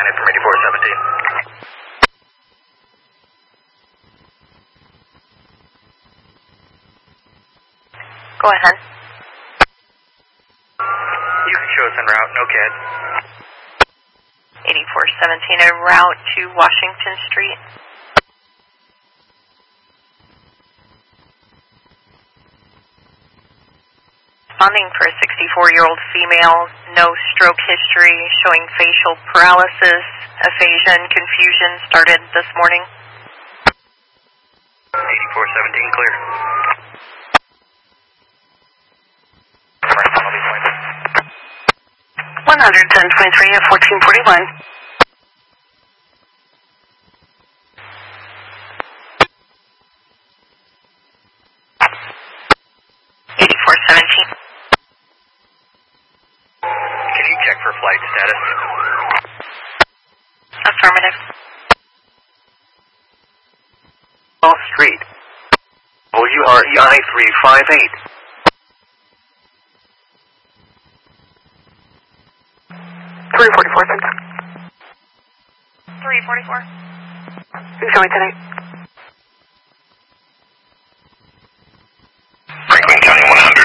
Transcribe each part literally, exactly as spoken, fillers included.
landed from eighty-four seventeen. Go ahead. You can show us en route, no C A D. eighty-four seventeen, a route to Washington Street. Responding for a sixty-four-year-old female, no stroke history, showing facial paralysis, aphasia and confusion, started this morning. eighty-four seventeen, clear. one hundred ten twenty-three at fourteen forty-one. eighty-four seventeen. Can you check for flight status? Affirmative. Off Street. W R E I three five eight. three forty-four, thanks. three forty-four. Who's going tonight? Franklin County one hundred.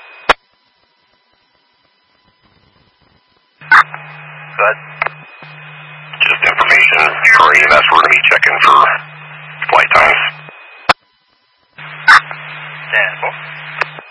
Good. Just information for E M S, we're going to be checking for flight times. Stand.